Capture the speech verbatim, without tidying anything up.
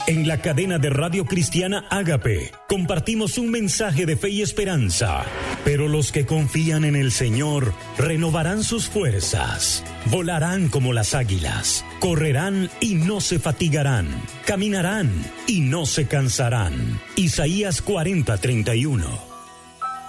En la cadena de Radio Cristiana Ágape compartimos un mensaje de fe y esperanza. Pero los que confían en el Señor renovarán sus fuerzas, volarán como las águilas, correrán y no se fatigarán, caminarán y no se cansarán. Isaías cuarenta, treinta y uno.